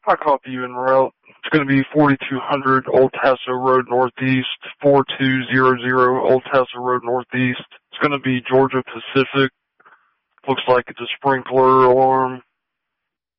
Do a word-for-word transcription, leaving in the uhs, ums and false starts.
I copy you en route. It's going to be forty-two hundred Old Tasso Road Northeast, four two zero zero Old Tasso Road Northeast. It's going to be Georgia Pacific. Looks like it's a sprinkler alarm.